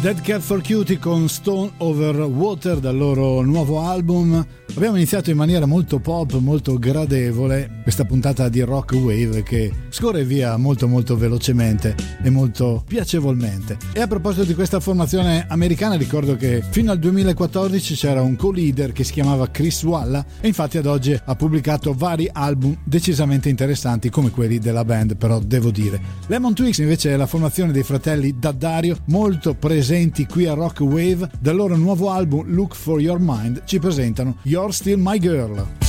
Dead Cat for Cutie con Stone Over Water dal loro nuovo album. Abbiamo iniziato in maniera molto pop, molto gradevole questa puntata di Rock Wave che scorre via molto velocemente e molto piacevolmente. E a proposito di questa formazione americana, ricordo che fino al 2014 c'era un co-leader che si chiamava Chris Walla e infatti ad oggi ha pubblicato vari album decisamente interessanti come quelli della band, però devo dire. Lemon Twigs invece è la formazione dei fratelli D'Addario, molto presenti qui a Rock Wave. Dal loro nuovo album Look for Your Mind ci presentano You're Still My Girl.